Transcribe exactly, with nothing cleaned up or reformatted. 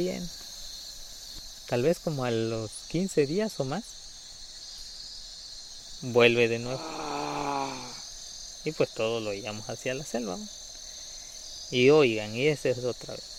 bien. Tal vez como a los quince días o más, vuelve de nuevo. Y pues todo lo llevamos hacia la selva. Y oigan, y ese es otra vez.